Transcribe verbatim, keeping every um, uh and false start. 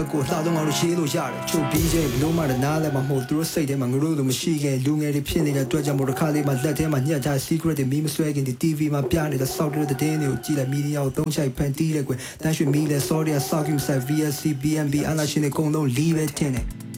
ကိုလှတော့ငါတို့ရေးလို့ရတယ်ချုပ်ပြီးချင်းဘလို့မှတနားလည်းမဟုတ်သူတို့စိတ်ထဲမှာငါတို့လိုမရှိခင်လူငယ်တွေဖြစ်နေတဲ့အတွက်ကြောင့်မို့တစ်ခါလေးမှလက်ထဲမှာညှက်ထား secret တွေမီးမဆွဲခင်ဒီ တီဗီ မှာပြနေတဲ့ soft တဲ့တဲ့တွေကိုကြည့်လိုက် media ကိုသုံးချိုက်ဖန်တီးတယ်ကွယ်တန်းရွှေမီးလဲ sorry ဆောက်ယူဆိုင် ဗီ အက်စ် စီ ဘီ အမ် ဘီ အနာရှင်တွေအကုန်လုံးလီးပဲထင်တယ်